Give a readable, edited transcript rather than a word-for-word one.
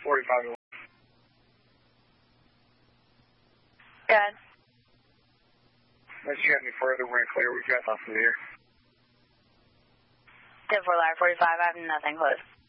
45. Good. Unless you have any further, we're clear. We've got nothing here. 10-4 Liar 45, I have nothing close.